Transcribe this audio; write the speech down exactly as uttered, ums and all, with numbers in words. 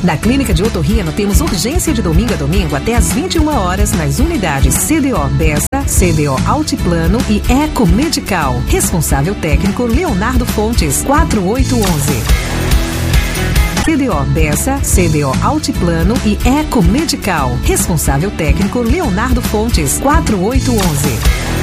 Na Clínica de Otorrino temos urgência de domingo a domingo até às vinte e uma horas nas unidades C D O Bessa, C D O Altiplano e Eco Medical. Responsável técnico Leonardo Fontes, quatro oito um um. C D O Bessa, C D O Altiplano e Eco Medical. Responsável técnico Leonardo Fontes, quatro oito um um.